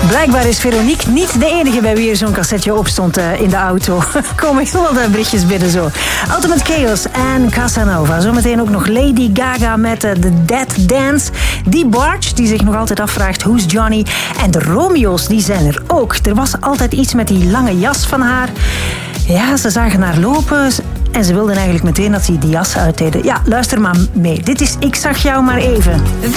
Blijkbaar is Veronique niet de enige bij wie er zo'n cassetje op stond in de auto. Komen heel wat berichtjes binnen zo. Ultimate Chaos en Casanova. Zometeen ook nog Lady Gaga met The Dead Dance. Die Barge, die zich nog altijd afvraagt who's Johnny. En de Romeo's, die zijn er ook. Er was altijd iets met die lange jas van haar. Ja, ze zagen haar lopen en ze wilden eigenlijk meteen dat ze die jas uitdeden. Ja, luister maar mee. Dit is Ik zag jou maar even.